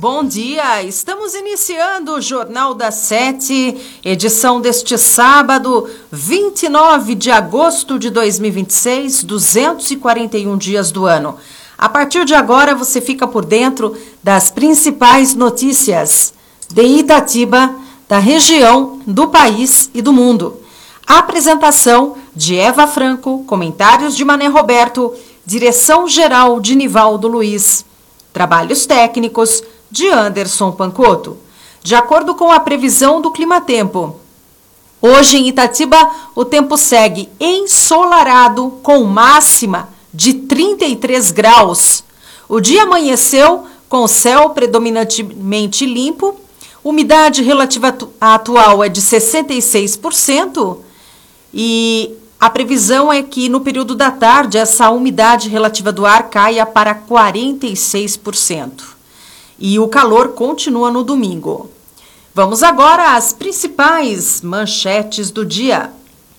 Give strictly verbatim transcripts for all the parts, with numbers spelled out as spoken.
bom dia! Estamos iniciando o Jornal das Sete, edição deste sábado, vinte e nove de agosto de dois mil e vinte e seis, duzentos e quarenta e um dias do ano. A partir de agora você fica por dentro das principais notícias de Itatiba, da região, do país e do mundo. A apresentação de Eva Franco, comentários de Mané Roberto, direção-geral de Nivaldo Luiz. Trabalhos técnicos de Anderson Pancotto. De acordo com a previsão do Climatempo, hoje em Itatiba o tempo segue ensolarado com máxima de trinta e três graus. O dia amanheceu com céu predominantemente limpo, umidade relativa atual é de sessenta e seis por cento e a previsão é que no período da tarde essa umidade relativa do ar caia para quarenta e seis por cento. E o calor continua no domingo. Vamos agora às principais manchetes do dia.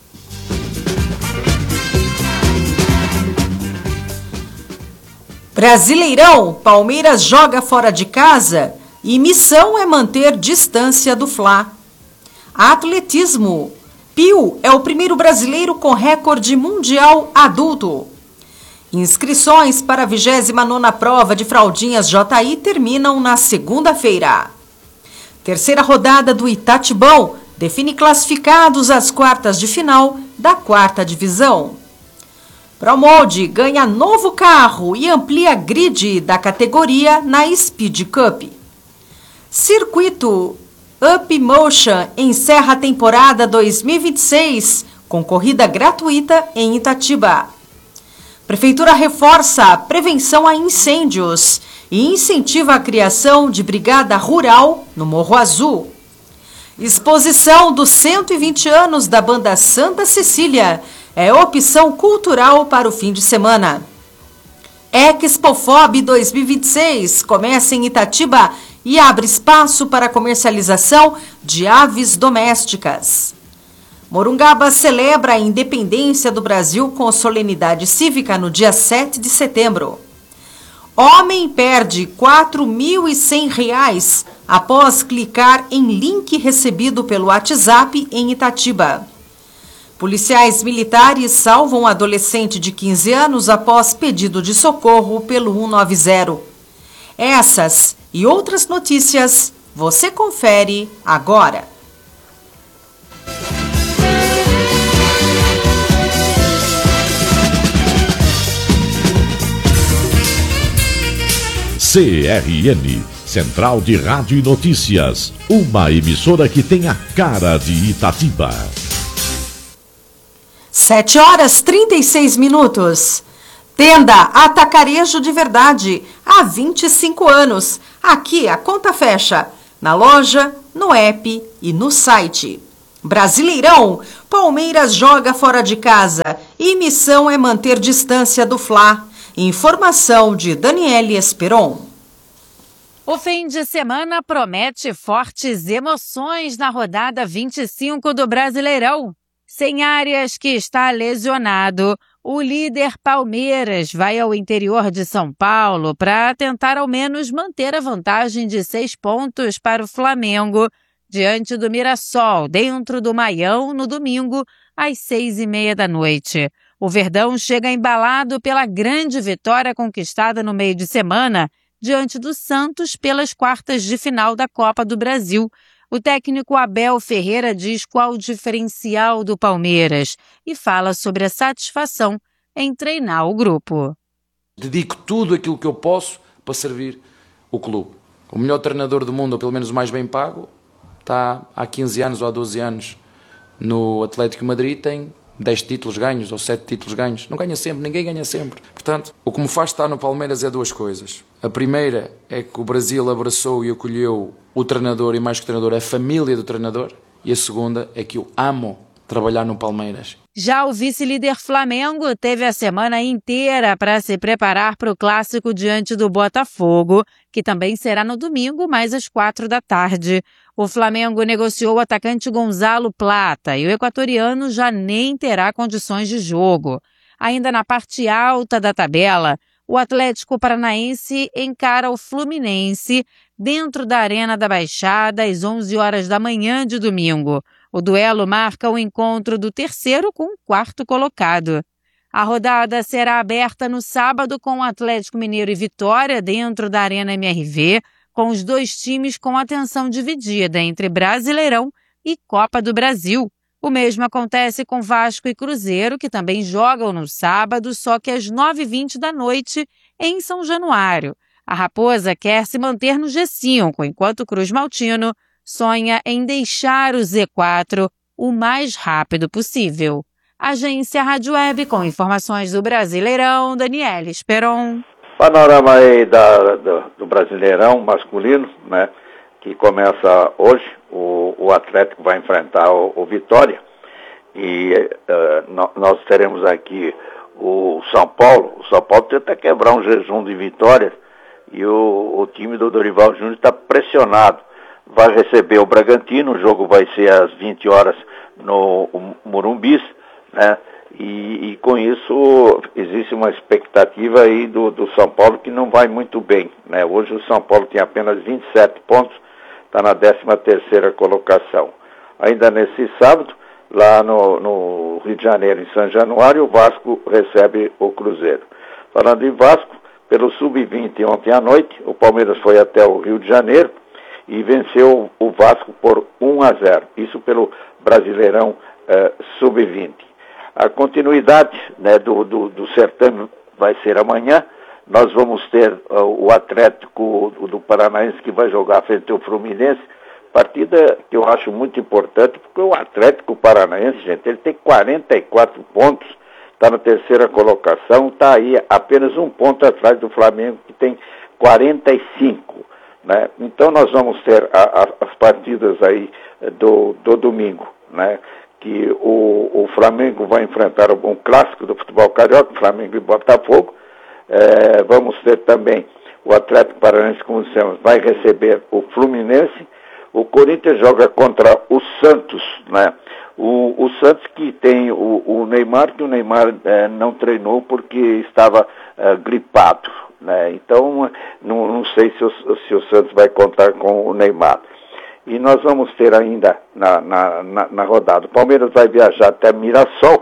Brasileirão, Palmeiras joga fora de casa e missão é manter distância do Fla. Atletismo, Pio é o primeiro brasileiro com recorde mundial adulto. Inscrições para a vigésima nona prova de fraldinhas J I terminam na segunda-feira. Terceira rodada do Itatibão define classificados às quartas de final da quarta divisão. Promolde ganha novo carro e amplia grid da categoria na Speed Cup. Circuito Up Motion encerra a temporada dois mil e vinte e seis com corrida gratuita em Itatiba. Prefeitura reforça a prevenção a incêndios e incentiva a criação de brigada rural no Morro Azul. Exposição dos cento e vinte anos da banda Santa Cecília é opção cultural para o fim de semana. Expofob dois mil e vinte e seis começa em Itatiba e abre espaço para a comercialização de aves domésticas. Morungaba celebra a independência do Brasil com solenidade cívica no dia sete de setembro. Homem perde quatro mil e cem reais após clicar em link recebido pelo WhatsApp em Itatiba. Policiais militares salvam um adolescente de quinze anos após pedido de socorro pelo cento e noventa. Essas e outras notícias você confere agora. C R N, Central de Rádio e Notícias, uma emissora que tem a cara de Itatiba. sete horas e trinta e seis minutos. Tenda Atacarejo de Verdade, há vinte e cinco anos. Aqui a conta fecha, na loja, no app e no site. Brasileirão, Palmeiras joga fora de casa e missão é manter distância do Fla. Informação de Daniele Esperon. O fim de semana promete fortes emoções na rodada vinte e cinco do Brasileirão. Sem Arias, que está lesionado, o líder Palmeiras vai ao interior de São Paulo para tentar ao menos manter a vantagem de seis pontos para o Flamengo diante do Mirassol, dentro do Maião, no domingo, às seis e meia da noite. O Verdão chega embalado pela grande vitória conquistada no meio de semana diante do Santos pelas quartas de final da Copa do Brasil. O técnico Abel Ferreira diz qual o diferencial do Palmeiras e fala sobre a satisfação em treinar o grupo. Dedico tudo aquilo que eu posso para servir o clube. O melhor treinador do mundo, ou pelo menos o mais bem pago, está há quinze anos ou há doze anos no Atlético de Madrid, tem dez títulos ganhos ou sete títulos ganhos. Não ganha sempre, ninguém ganha sempre. Portanto, o que me faz estar no Palmeiras é duas coisas. A primeira é que o Brasil abraçou e acolheu o treinador e, mais que o treinador, a família do treinador. E a segunda é que eu amo trabalhar no Palmeiras. Já o vice-líder Flamengo teve a semana inteira para se preparar para o clássico diante do Botafogo, que também será no domingo, mais às quatro da tarde. O Flamengo negociou o atacante Gonzalo Plata e o equatoriano já nem terá condições de jogo. Ainda na parte alta da tabela, o Atlético Paranaense encara o Fluminense dentro da Arena da Baixada às onze horas da manhã de domingo. O duelo marca o encontro do terceiro com o quarto colocado. A rodada será aberta no sábado com o Atlético Mineiro e Vitória dentro da Arena M R V, com os dois times com atenção dividida entre Brasileirão e Copa do Brasil. O mesmo acontece com Vasco e Cruzeiro, que também jogam no sábado, só que às nove e vinte da noite, em São Januário. A Raposa quer se manter no G cinco, enquanto o Cruz Maltino sonha em deixar o Z quatro o mais rápido possível. Agência Rádio Web, com informações do Brasileirão, Daniela Esperon. Panorama aí da, do, do Brasileirão masculino, né, que começa hoje. O, o Atlético vai enfrentar o, o Vitória e uh, no, nós teremos aqui o São Paulo. O São Paulo tenta quebrar um jejum de vitórias e o, o time do Dorival Júnior está pressionado. Vai receber o Bragantino, o jogo vai ser às vinte horas no Morumbi, né? E, e com isso existe uma expectativa aí do, do São Paulo que não vai muito bem, né? Hoje o São Paulo tem apenas vinte e sete pontos, está na décima terceira colocação. Ainda nesse sábado, lá no, no Rio de Janeiro, em São Januário, o Vasco recebe o Cruzeiro. Falando em Vasco, pelo sub vinte ontem à noite, o Palmeiras foi até o Rio de Janeiro e venceu o Vasco por um a zero. Isso pelo Brasileirão eh, sub vinte. A continuidade, né, do, do, do certame vai ser amanhã. Nós vamos ter uh, o Atlético do, do Paranaense que vai jogar frente ao Fluminense. Partida que eu acho muito importante, porque o Atlético Paranaense, gente, ele tem quarenta e quatro pontos, está na terceira colocação, está aí apenas um ponto atrás do Flamengo, que tem quarenta e cinco. Né? Então nós vamos ter a, a, as partidas aí do, do domingo, né? Que o, o Flamengo vai enfrentar um clássico do futebol carioca, Flamengo e Botafogo. É, vamos ter também o Atlético Paranaense, como dissemos, vai receber o Fluminense. O Corinthians joga contra o Santos, né? O, o Santos que tem o, o Neymar, que o Neymar é, não treinou porque estava é, gripado, né? Então, não, não sei se o, se o Santos vai contar com o Neymar. E nós vamos ter ainda na, na, na, na rodada, o Palmeiras vai viajar até Mirassol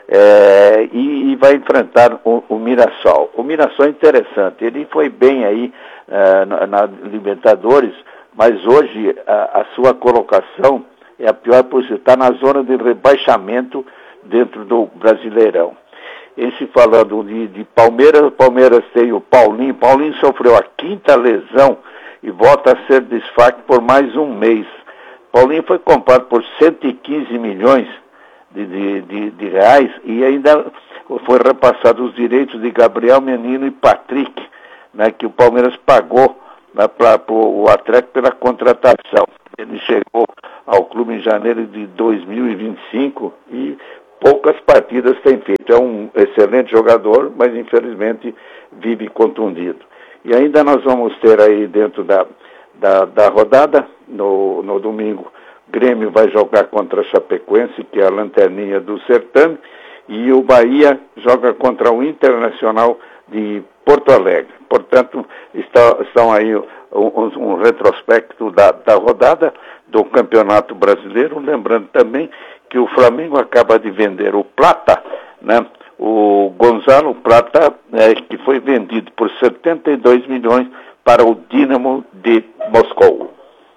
é, e, e vai enfrentar o, o Mirassol. O Mirassol é interessante, ele foi bem aí é, na, na Libertadores, mas hoje a, a sua colocação é a pior possível, está na zona de rebaixamento dentro do Brasileirão. Em se falando de, de Palmeiras, o Palmeiras tem o Paulinho, Paulinho sofreu a quinta lesão e volta a ser desfalque por mais um mês. Paulinho foi comprado por cento e quinze milhões de, de, de, de reais e ainda foi repassado os direitos de Gabriel Menino e Patrick, né, que o Palmeiras pagou, né, para o Atlético pela contratação. Ele chegou ao clube em janeiro de dois mil e vinte e cinco e poucas partidas tem feito. É um excelente jogador, mas infelizmente vive contundido. E ainda nós vamos ter aí dentro da, da, da rodada, no, no domingo, Grêmio vai jogar contra a Chapecoense, que é a lanterninha do certame, e o Bahia joga contra o Internacional de Porto Alegre. Portanto, está, estão aí um, um retrospecto da, da rodada do Campeonato Brasileiro, lembrando também que o Flamengo acaba de vender o Plata, né? O Gonzalo Plata, é, que foi vendido por setenta e dois milhões para o Dínamo de Moscou.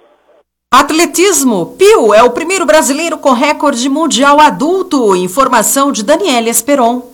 Atletismo. Pio é o primeiro brasileiro com recorde mundial adulto. Informação de Daniela Esperon.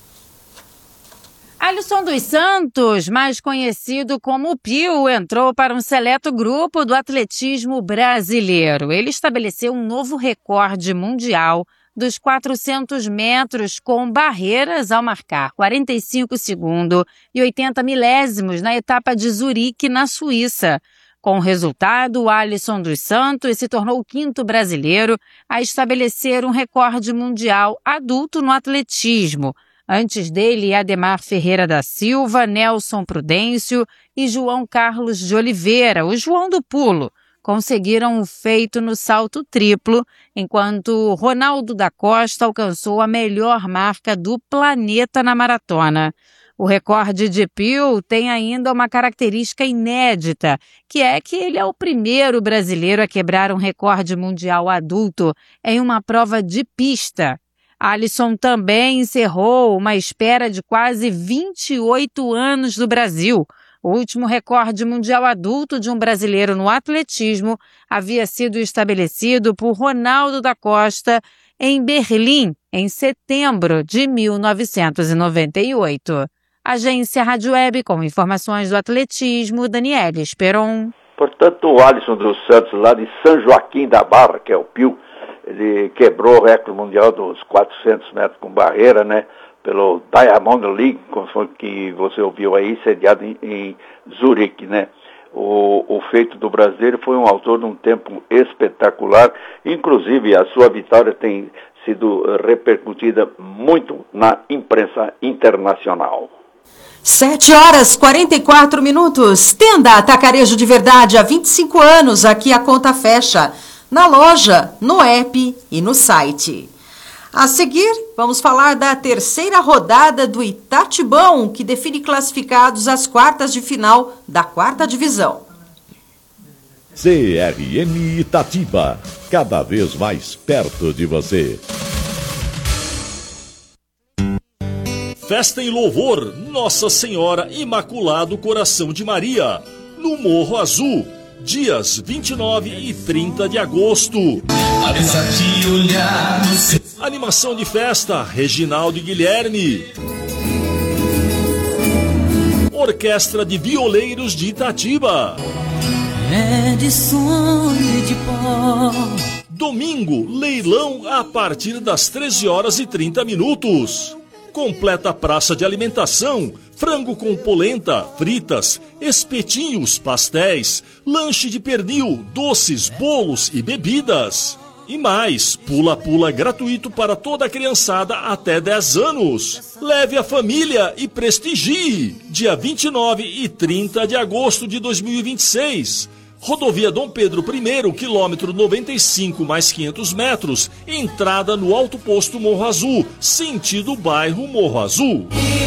Alisson dos Santos, mais conhecido como Pio, entrou para um seleto grupo do atletismo brasileiro. Ele estabeleceu um novo recorde mundial dos quatrocentos metros com barreiras ao marcar quarenta e cinco segundos e oitenta milésimos na etapa de Zurique, na Suíça. Com o resultado, o Alisson dos Santos se tornou o quinto brasileiro a estabelecer um recorde mundial adulto no atletismo. Antes dele, Ademar Ferreira da Silva, Nelson Prudêncio e João Carlos de Oliveira, o João do Pulo, conseguiram o feito no salto triplo, enquanto Ronaldo da Costa alcançou a melhor marca do planeta na maratona. O recorde de Pio tem ainda uma característica inédita, que é que ele é o primeiro brasileiro a quebrar um recorde mundial adulto em uma prova de pista. Alisson também encerrou uma espera de quase vinte e oito anos do Brasil. O último recorde mundial adulto de um brasileiro no atletismo havia sido estabelecido por Ronaldo da Costa em Berlim, em setembro de mil novecentos e noventa e oito. Agência Rádio Web, com informações do atletismo, Daniela Esperon. Portanto, o Alisson dos Santos, lá de São Joaquim da Barra, que é o Pio, ele quebrou o recorde mundial dos quatrocentos metros com barreira, né? Pelo Diamond League, que você ouviu aí, sediado em, em Zurique, né? O, o feito do brasileiro foi um autor de um tempo espetacular, inclusive a sua vitória tem sido repercutida muito na imprensa internacional. Sete horas e quarenta e quatro minutos. Tenda Atacarejo de Verdade, há vinte e cinco anos, aqui a conta fecha. Na loja, no app e no site. A seguir, vamos falar da terceira rodada do Itatibão, que define classificados às quartas de final da quarta divisão. C R M Itatiba, cada vez mais perto de você. Festa em louvor, Nossa Senhora Imaculado Coração de Maria, no Morro Azul, dias vinte e nove e trinta de agosto. Animação de festa, Reginaldo e Guilherme. Orquestra de Violeiros de Itatiba. É de sonho de pó. Domingo, leilão a partir das treze horas e trinta minutos. Completa praça de alimentação, frango com polenta, fritas, espetinhos, pastéis, lanche de pernil, doces, bolos e bebidas. E mais, pula-pula gratuito para toda a criançada até dez anos. Leve a família e prestigie. Dia vinte e nove e trinta de agosto de dois mil e vinte e seis. Rodovia Dom Pedro I, quilômetro noventa e cinco mais quinhentos metros, entrada no Alto Posto Morro Azul, sentido bairro Morro Azul.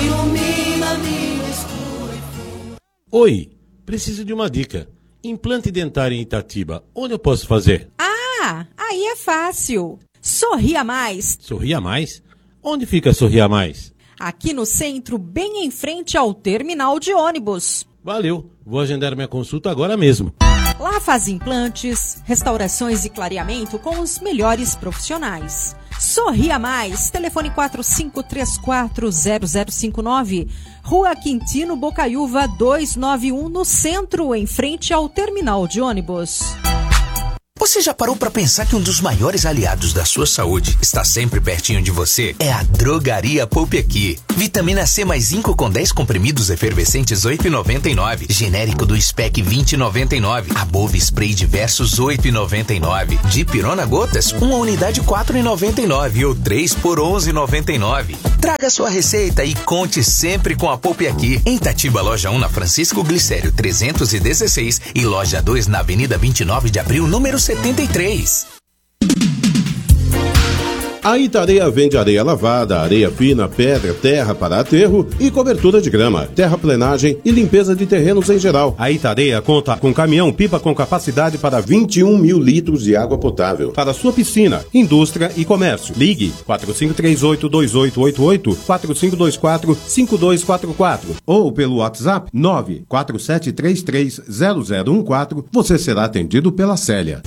Oi, preciso de uma dica. Implante dentário em Itatiba, onde eu posso fazer? Ah, aí é fácil. Sorria Mais. Sorria Mais? Onde fica Sorria Mais? Aqui no centro, bem em frente ao terminal de ônibus. Valeu, vou agendar minha consulta agora mesmo. Lá faz implantes, restaurações e clareamento com os melhores profissionais. Sorria Mais, telefone quatro cinco três quatro zero zero cinco nove, Rua Quintino Bocaiúva duzentos e noventa e um, no centro, em frente ao terminal de ônibus. Você já parou para pensar que um dos maiores aliados da sua saúde está sempre pertinho de você? É a Drogaria Poupe Aqui. Vitamina C mais zinco com dez comprimidos efervescentes oito reais e noventa e nove. Genérico do Spec vinte reais e noventa e nove. Above Spray Diversos oito reais e noventa e nove. Dipirona Gotas, uma unidade quatro reais e noventa e nove ou três por onze reais e noventa e nove. Traga sua receita e conte sempre com a Poupe Aqui. Em Itatiba, loja um na Francisco Glicério trezentos e dezesseis e loja dois na Avenida vinte e nove de Abril, número setenta e três. A Itareia vende areia lavada, areia fina, pedra, terra para aterro e cobertura de grama, terraplenagem e limpeza de terrenos em geral. A Itareia conta com caminhão-pipa com capacidade para vinte e um mil litros de água potável para sua piscina, indústria e comércio. Ligue quatro cinco três oito, dois oito oito oito, quatro cinco dois quatro, cinco dois quatro quatro ou pelo WhatsApp nove quatro sete três três zero zero um quatro. Você será atendido pela Célia.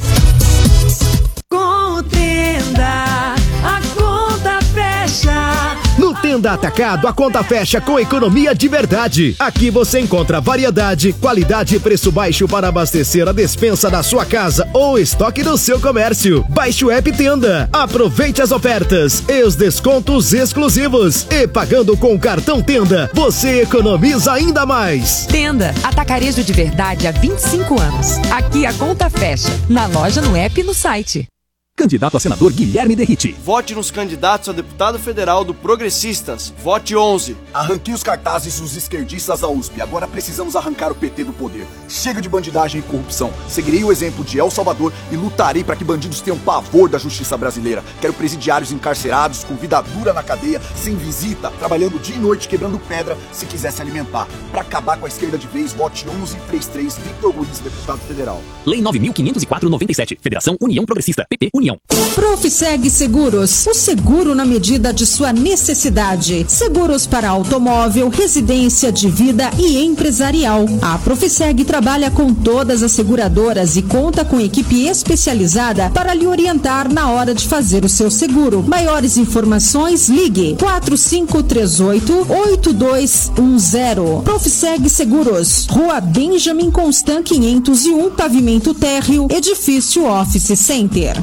Contenda, a conta fecha. No Tenda Atacado, a conta fecha com economia de verdade. Aqui você encontra variedade, qualidade e preço baixo para abastecer a despensa da sua casa ou estoque do seu comércio. Baixe o app Tenda. Aproveite as ofertas e os descontos exclusivos. E pagando com o cartão Tenda, você economiza ainda mais. Tenda, atacarejo de verdade há vinte e cinco anos. Aqui a conta fecha. Na loja, no app e no site. Candidato a senador Guilherme Derriti. Vote nos candidatos a deputado federal do Progressistas. Vote onze. Arranquei os cartazes dos esquerdistas da U S P. Agora precisamos arrancar o P T do poder. Chega de bandidagem e corrupção. Seguirei o exemplo de El Salvador e lutarei para que bandidos tenham pavor da justiça brasileira. Quero presidiários encarcerados, com vida dura na cadeia, sem visita, trabalhando dia e noite, quebrando pedra, se quiser se alimentar. Para acabar com a esquerda de vez, vote onze três três, Victor Ruiz, deputado federal. Lei nove mil quinhentos e quatro, noventa e sete. Federação União Progressista. P P União. Profiseg Seguros, o seguro na medida de sua necessidade. Seguros para automóvel, residência, de vida e empresarial. A Profiseg trabalha com todas as seguradoras e conta com equipe especializada para lhe orientar na hora de fazer o seu seguro. Maiores informações, ligue quatro cinco três oito, oito dois um zero. Profiseg Seguros, Rua Benjamin Constant quinhentos e um, pavimento térreo, edifício Office Center.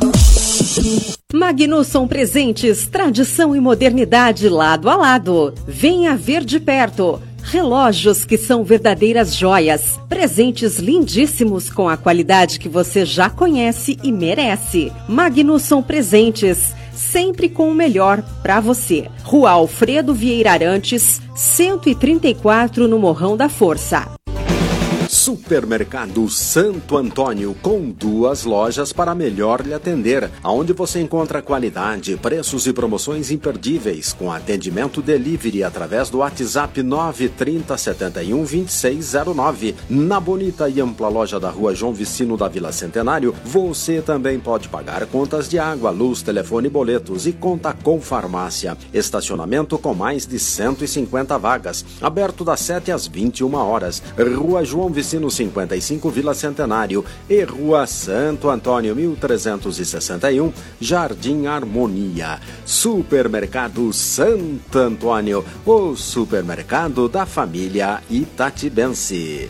Magnusson Presentes, tradição e modernidade lado a lado. Venha ver de perto. Relógios que são verdadeiras joias. Presentes lindíssimos com a qualidade que você já conhece e merece. Magnusson Presentes, sempre com o melhor para você. Rua Alfredo Vieira Arantes, cento e trinta e quatro, no Morrão da Força. Supermercado Santo Antônio, com duas lojas para melhor lhe atender, aonde você encontra qualidade, preços e promoções imperdíveis, com atendimento delivery através do WhatsApp nove trinta, setenta e um, vinte e seis zero nove. Na bonita e ampla loja da Rua João Vicino da Vila Centenário, você também pode pagar contas de água, luz, telefone, boletos e conta com farmácia. Estacionamento com mais de cento e cinquenta vagas, aberto das sete às vinte e uma horas. Rua João Vicino cinquenta e cinco, Vila Centenário, e Rua Santo Antônio mil trezentos e sessenta e um, Jardim Harmonia. Supermercado Santo Antônio, o supermercado da família itatibense.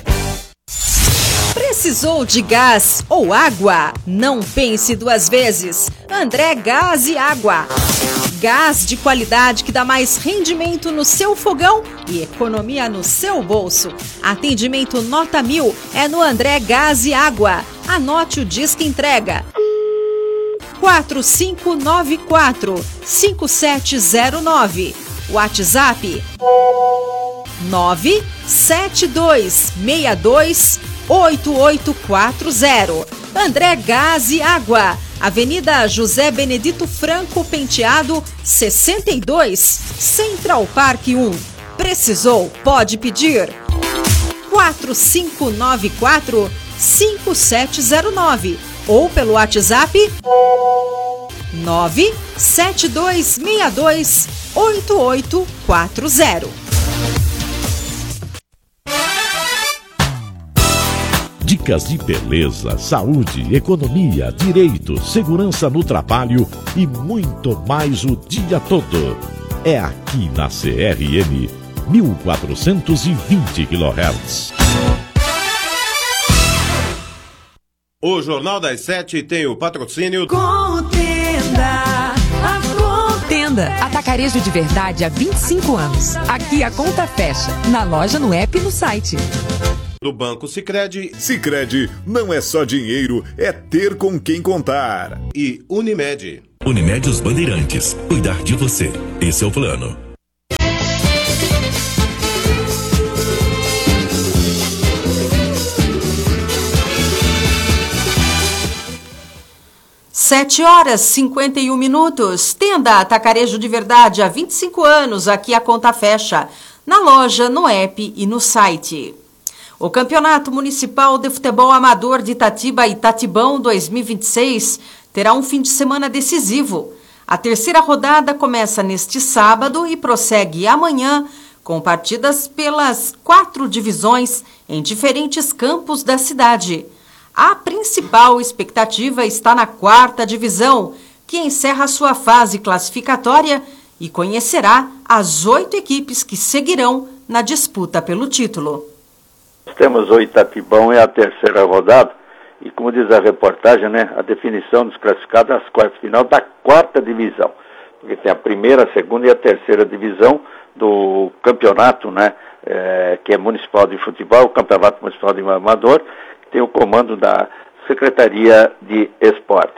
Precisou de gás ou água? Não pense duas vezes. André Gás e Água. Gás de qualidade que dá mais rendimento no seu fogão e economia no seu bolso. Atendimento nota mil é no André Gás e Água. Anote o disco entrega. quatro cinco nove quatro, cinco sete zero nove. WhatsApp nove sete dois, seis dois, oito oito quatro zero. André Gás e Água, Avenida José Benedito Franco Penteado, sessenta e dois, Central Park um. Precisou? Pode pedir. quatro cinco nove quatro, cinco sete zero nove ou pelo WhatsApp nove sete dois, seis dois, oito oito quatro zero. Dicas de beleza, saúde, economia, direito, segurança no trabalho e muito mais o dia todo. É aqui na C R M mil quatrocentos e vinte quilohertz. O Jornal das Sete tem o patrocínio Contenda, a Contenda, atacarejo de verdade há vinte e cinco anos. Aqui a conta fecha, na loja, no app e no site. Do Banco Sicredi. Sicredi não é só dinheiro, é ter com quem contar. E Unimed. Unimed Os Bandeirantes. Cuidar de você. Esse é o plano. Sete horas e cinquenta e um minutos. Tenda Atacarejo de Verdade há vinte e cinco anos. Aqui a conta fecha. Na loja, no app e no site. O Campeonato Municipal de Futebol Amador de Itatiba e Itatibão dois mil e vinte e seis terá um fim de semana decisivo. A terceira rodada começa neste sábado e prossegue amanhã com partidas pelas quatro divisões em diferentes campos da cidade. A principal expectativa está na quarta divisão, que encerra sua fase classificatória e conhecerá as oito equipes que seguirão na disputa pelo título. Temos o Itatibão, é a terceira rodada, e como diz a reportagem, né, a definição dos classificados às quartas de final da quarta divisão, porque tem a primeira, a segunda e a terceira divisão do campeonato, né, é, que é municipal de futebol, o campeonato municipal de amador, que tem o comando da Secretaria de Esportes.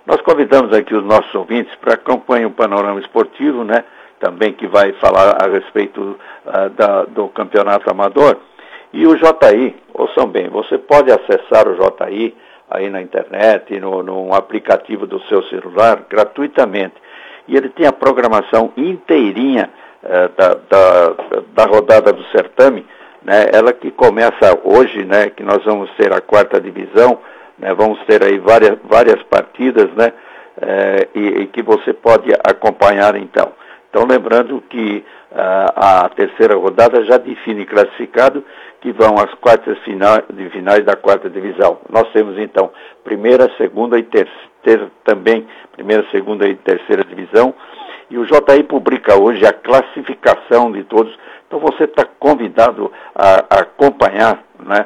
Nós convidamos aqui os nossos ouvintes para acompanhar o Panorama Esportivo, né? Também que vai falar a respeito uh, da, do Campeonato Amador. E o J I, ouçam bem, você pode acessar o J I aí na internet, no, no aplicativo do seu celular, gratuitamente. E ele tem a programação inteirinha uh, da, da, da rodada do certame, né? Ela que começa hoje, né? Que nós vamos ter a quarta divisão, né? Vamos ter aí várias, várias partidas, né? É, e, e que você pode acompanhar então. Então, lembrando que uh, a terceira rodada já define classificado, que vão às quartas final, de finais da quarta divisão. Nós temos, então, primeira, segunda e terceira também, primeira, segunda e terceira divisão, e o J I publica hoje a classificação de todos. Então, você está convidado a, a acompanhar, né,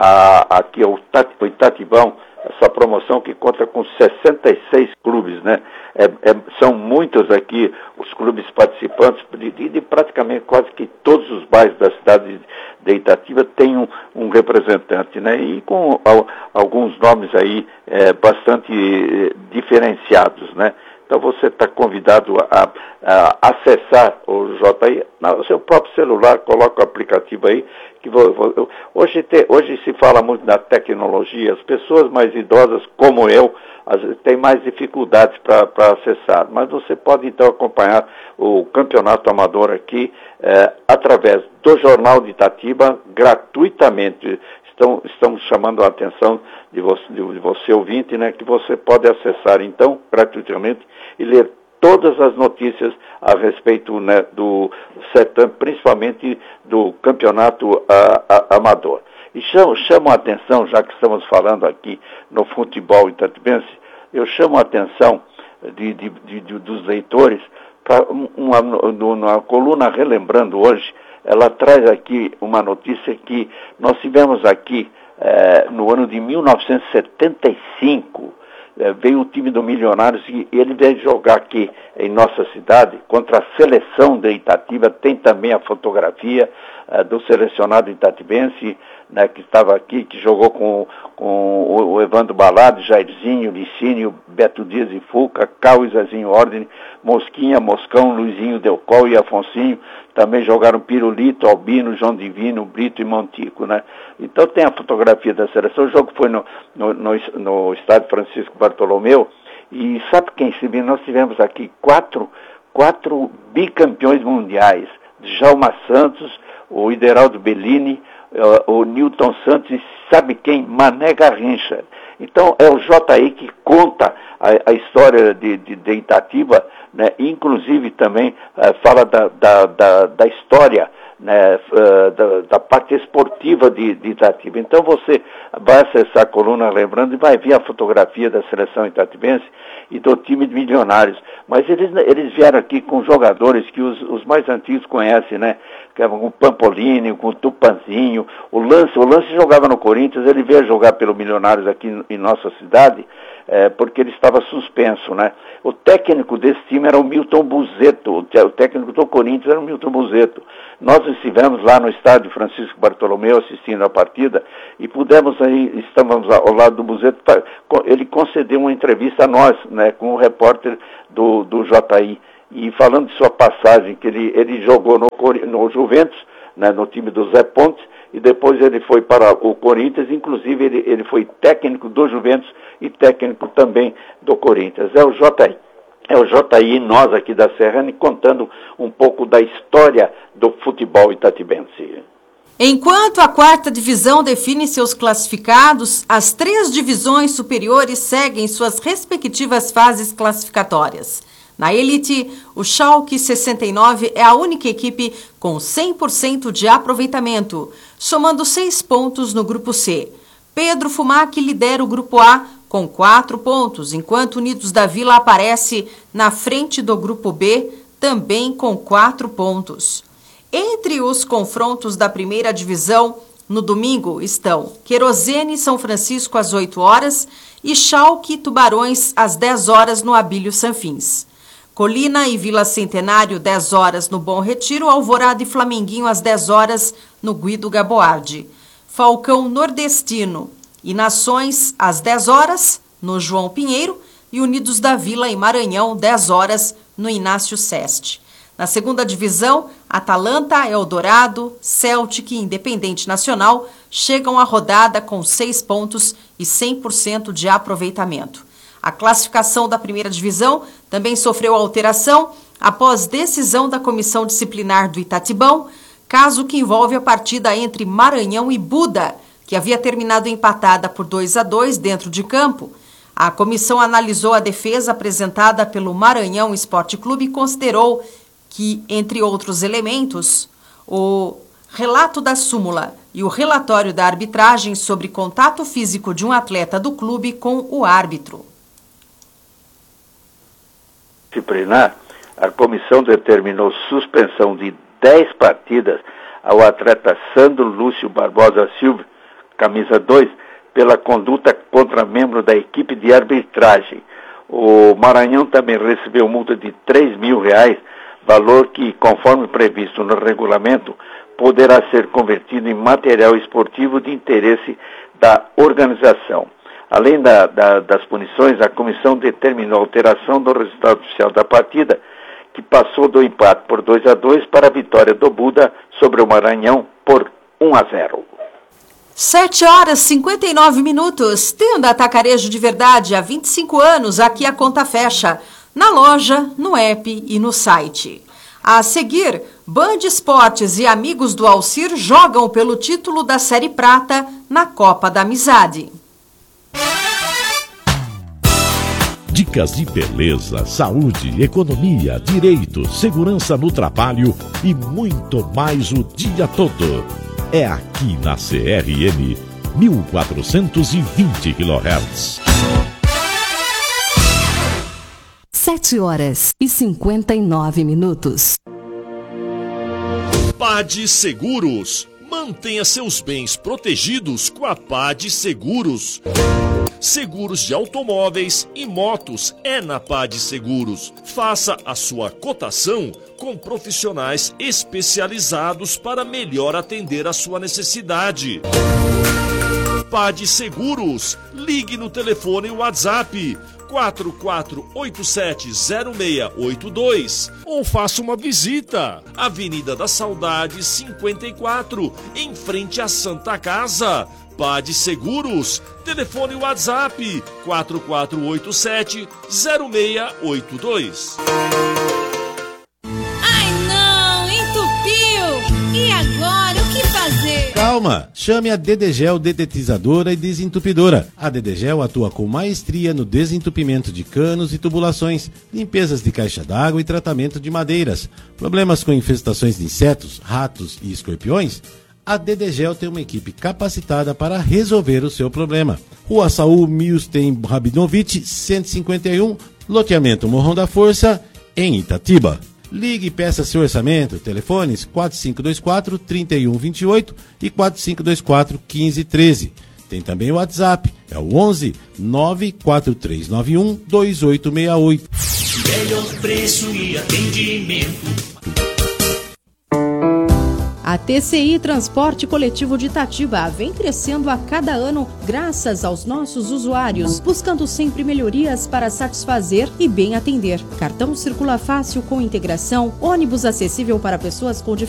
a, aqui o, o Itatibão, essa promoção que conta com sessenta e seis clubes, né? É, é, são muitos aqui os clubes participantes, de, de, de praticamente quase que todos os bairros da cidade de Itatiba tem um, um representante, né? E com al, alguns nomes aí é, bastante é, diferenciados, né? Então você está convidado a, a acessar o J I no seu próprio celular, coloca o aplicativo aí, que vou, vou, hoje, te, hoje se fala muito da tecnologia, as pessoas mais idosas como eu, as, têm mais dificuldades para acessar, mas você pode então acompanhar o Campeonato Amador aqui é, através do Jornal de Itatiba, gratuitamente. Estão, estamos chamando a atenção de você, de você ouvinte, né, que você pode acessar, então, gratuitamente e ler todas as notícias a respeito, né, do certame, principalmente do campeonato a, a, amador. E chamo, chamo a atenção, já que estamos falando aqui no futebol itatibense, eu chamo a atenção de, de, de, de, dos leitores para uma, uma coluna Relembrando hoje. Ela traz aqui uma notícia que nós tivemos aqui eh, no ano de mil novecentos e setenta e cinco, eh, veio o time do Milionários e ele veio jogar aqui em nossa cidade contra a seleção de Itatiba. Tem também a fotografia eh, do selecionado itatibense, né, que estava aqui, que jogou com, com o, o Evandro Balado, Jairzinho, Licínio, Beto Dias e Fuca, Cal e Zezinho Ordem, Mosquinha, Moscão, Luizinho Delcol e Afonsinho. Também jogaram Pirulito, Albino, João Divino, Brito e Montico, né? Então tem a fotografia da seleção. O jogo foi no, no, no, no estádio Francisco Bartolomeu. E sabe quem se viu? Nós tivemos aqui quatro, quatro bicampeões mundiais. Djalma Santos, o Ideraldo Bellini, uh, o Newton Santos e sabe quem? Mané Garrincha. Então é o J I que conta a, a história de, de, de Itatiba, né? Inclusive também uh, fala da, da, da, da história, né? uh, da, da parte esportiva de, de Itatiba. Então você vai acessar a coluna Lembrando e vai ver a fotografia da seleção itatibense e do time de Milionários. Mas eles, eles vieram aqui com jogadores que os, os mais antigos conhecem, né? Com o Pampolini, com o Tupanzinho, o Lance, o Lance jogava no Corinthians, ele veio jogar pelo Milionários aqui em nossa cidade, é, porque ele estava suspenso, né? O técnico desse time era o Milton Buzetto, o técnico do Corinthians era o Milton Buzetto. Nós estivemos lá no estádio Francisco Bartolomeu assistindo a partida e pudemos aí, estávamos ao lado do Buzetto, ele concedeu uma entrevista a nós, né, com o repórter do, do J I. E falando de sua passagem, que ele, ele jogou no, no Juventus, né, no time do Zé Pontes, e depois ele foi para o Corinthians, inclusive ele, ele foi técnico do Juventus e técnico também do Corinthians. É o J I. É o J I, nós aqui da Serrana, contando um pouco da história do futebol itatibense. Enquanto a quarta divisão define seus classificados, as três divisões superiores seguem suas respectivas fases classificatórias. Na elite, o Schalke sessenta e nove é a única equipe com cem por cento de aproveitamento, somando seis pontos no grupo C. Pedro Fumac lidera o grupo A com quatro pontos, enquanto Unidos da Vila aparece na frente do grupo B, também com quatro pontos. Entre os confrontos da primeira divisão, no domingo estão Querosene e São Francisco às oito horas e Schalke e Tubarões às dez horas no Abílio Sanfins. Colina e Vila Centenário, dez horas no Bom Retiro, Alvorada e Flamenguinho às dez horas no Guido Gaboardi. Falcão Nordestino e Nações às dez horas no João Pinheiro, e Unidos da Vila, em Maranhão, dez horas, no Inácio Seste. Na segunda divisão, Atalanta, Eldorado, Celtic e Independente Nacional chegam à rodada com seis pontos e cem por cento de aproveitamento. A classificação da primeira divisão também sofreu alteração após decisão da Comissão Disciplinar do Itatibão, caso que envolve a partida entre Maranhão e Buda, que havia terminado empatada por dois a dois dentro de campo. A comissão analisou a defesa apresentada pelo Maranhão Esporte Clube e considerou que, entre outros elementos, o relato da súmula e o relatório da arbitragem sobre contato físico de um atleta do clube com o árbitro. Disciplinar, a comissão determinou suspensão de dez partidas ao atleta Sandro Lúcio Barbosa Silva, camisa dois, pela conduta contra membro da equipe de arbitragem. O Maranhão também recebeu multa de três mil reais, valor que, conforme previsto no regulamento, poderá ser convertido em material esportivo de interesse da organização. Além da, da, das punições, a comissão determinou a alteração do resultado oficial da partida, que passou do empate por dois a dois para a vitória do Buda sobre o Maranhão por um a zero. sete horas e cinquenta e nove minutos. Tenda Atacarejo de Verdade, há vinte e cinco anos, aqui a conta fecha. Na loja, no app e no site. A seguir, Band Esportes e amigos do Alcir jogam pelo título da Série Prata na Copa da Amizade. Dicas de beleza, saúde, economia, direito, segurança no trabalho e muito mais o dia todo. É aqui na C R M mil quatrocentos e vinte quilohertz. sete horas e cinquenta e nove minutos. Pade Seguros. Mantenha seus bens protegidos com a Pade Seguros. Seguros de automóveis e motos é na Pade Seguros. Faça a sua cotação com profissionais especializados para melhor atender a sua necessidade. Pade Seguros. Ligue no telefone WhatsApp quatro quatro oito sete zero seis oito dois ou faça uma visita. Avenida da Saudade cinquenta e quatro, em frente à Santa Casa. Pade Seguros. Telefone WhatsApp quatro quatro oito sete zero seis oito dois. Ai não, entupiu! E agora o que fazer? Calma, chame a Dedegel Detetizadora e Desentupidora. A Dedegel atua com maestria no desentupimento de canos e tubulações, limpezas de caixa d'água e tratamento de madeiras. Problemas com infestações de insetos, ratos e escorpiões? A Dedegel tem uma equipe capacitada para resolver o seu problema. Rua Saul Milstein Rabinovich, cento e cinquenta e um, loteamento Morrão da Força, em Itatiba. Ligue e peça seu orçamento. Telefones quatro cinco dois quatro, três um dois oito e quatro cinco dois quatro, um cinco um três. Tem também o WhatsApp, é o onze nove quatro três nove um dois oito seis oito. Melhor preço e atendimento. A T C I Transporte Coletivo de Itatiba vem crescendo a cada ano graças aos nossos usuários, buscando sempre melhorias para satisfazer e bem atender. Cartão circula fácil com integração, ônibus acessível para pessoas com dificuldades